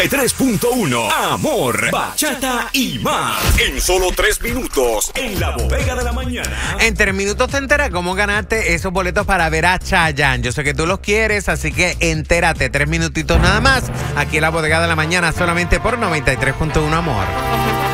3.1 Amor, bachata y más. En solo 3 minutos, en la bodega de la mañana. En 3 minutos te enteras cómo ganaste esos boletos para ver a Chayanne. Yo sé que tú los quieres, así que entérate. 3 minutitos nada más. Aquí en la bodega de la mañana, solamente por 93.1 Amor.